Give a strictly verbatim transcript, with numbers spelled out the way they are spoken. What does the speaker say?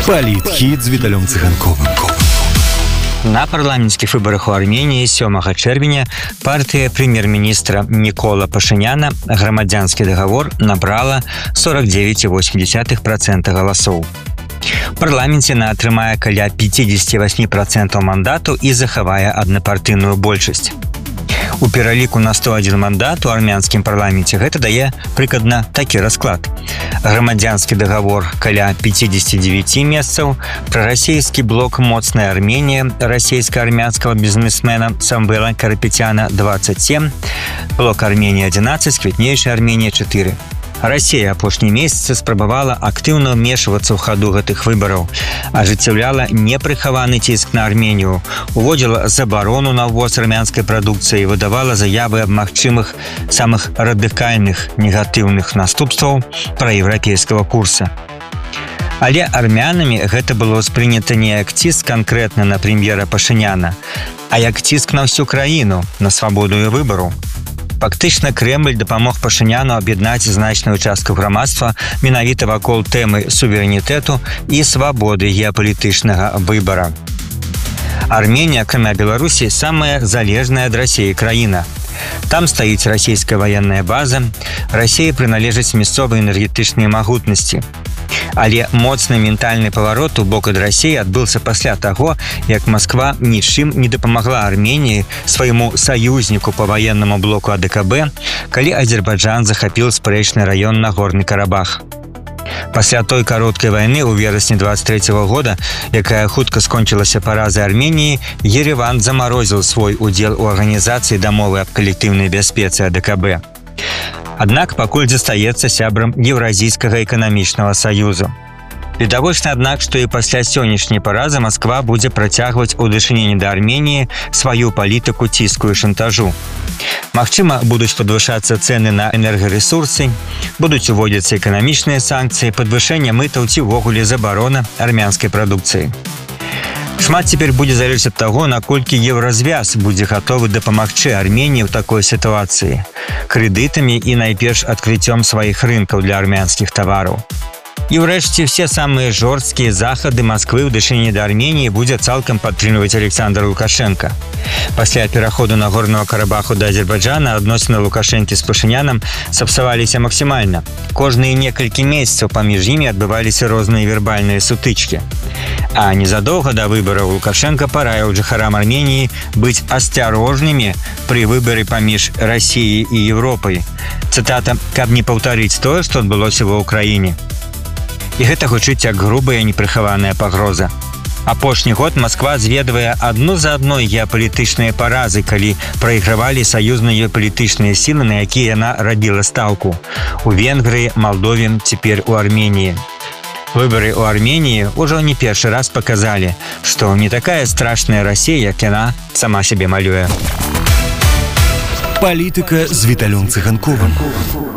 Палітхід з Віталем Циганковым. На парламенцкіх выбарах у Арменіі сёмага чэрвеня партыя прэм'ер-міністра Нікола Пашыняна «Грамадзянскі дагавор» набрала сорок девять и восемь десятых процента галасоў. У парламенце яна атрымае каля пятьдесят восемь процентов мандату і захавае аднапартыйную большасць. У пераліку на сто один мандат у армянскім парламенце гэта дае прыкладна такі расклад. Грамадзянскі дагавор каля пятьдесят девять месцаў, прарасійскі блок «Моцная Арменія» расійска-армянскага бізнесмена Самвела Карапетяна двадцать семь, блок «Арменія» одиннадцать, квітнейшая Арменія четыре. Расія апошнія месяцы спрабавала актыўна ўмешвацца ў хаду гэтых выбараў, ажыццяўляла непрыхаваны ціск на Арменію, уводзіла забарону на ўвоз армянскай прадукцыі, выдавала заявы аб магчымых самых радыкальных негатыўных наступстваў праеўрапейскага курса. Але армянамі гэта было спрынята не як ціск канкрэтна на прэм'ера Пашыняна, а як ціск на ўсю краіну, на свабоду і выбару. Фактычна Крэмль дапамог Пашыняну аб'яднаць значную частку грамадства менавіта вакол тэмы суверэнітэту і свабоды геапалітычнага выбара. Арменія, акрамя Беларусі, самая залежная ад Расіі краіна. Там стаіць расійская ваенная база, Расіі прыналежаць мясцовыя энергетычныя магутнасці. Але моцны ментальны паварот у бок ад Расіі адбыўся пасля таго, як Масква нічым не дапамагла Арменіі, свайму саюзніку па ваеннаму блоку А Дэ Ка Бэ, калі Азербайджан захапіў спрэчны раён Нагорны Карабах. Пасля той кароткай вайны ў верасні двадцать третьего года, якая хутка скончылася паразай Арменіі, Ереван замарозіў свой удзел у арганізацыі дамовы аб калектыўнай бяспецы А Дэ Ка Бэ. Аднак пакуль застаецца сябрам Еўразійскага эканамічнага саюзу. Відавочна, аднак, што і пасля сённяшняй паразы Масква будзе працягваць у дачыненні да Арменіі сваю палітыку ціску і шантажу. Магчыма, будуць падвышацца цэны на энергарэсурсы, будуць уводзіцца эканамічныя санкцыі, падвышэнне мытаў ці ўвогуле забарона армянскай прадукцыі. Шмат цяпер будзе залежаць ад таго, наколькі Еўразвяз будзе гатовы дапамагчы Арменіі ў такой сітуацыі крэдытамі і найперш адкрыццём сваіх рынкаў для армянскіх тавараў. І ўрэшце все самыя жорсткія захады Масквы ў дачыненні да Арменіі будзе цалкам падтрымліваць Александр Лукашенко. Пасля пераходу Нагорнага Карабаху да Азербайджана адносіны Лукашэнкі з Пашынянам сапсаваліся максімальна. Кожныя некалькі месяцаў паміж імі адбываліся розныя вербальныя сутычкі. А незадоўга да выбараў Лукашенко параіў жыхарам Арменіі быць асцярожнымі пры выбары паміж Расіяй і Еўропай. Цытата: «Каб не паўтарыць тое, што адбылося ва ўкраіне». І гэта гучыць як грубая непрыхаваная пагроза. Апошні год Масква зведвае адну за адной геапалітычныя паразы, калі прайгравалі саюзныя геапалітычныя сілы, на якія яна рабіла стаўку. У Венгрыі, Малдове, цяпер у Арменіі. Выбары ў Арменіі ўжо не першы раз паказалі, што не такая страшная Расія, як яна сама сябе малюе. Палітыка з Віталем Циганковым.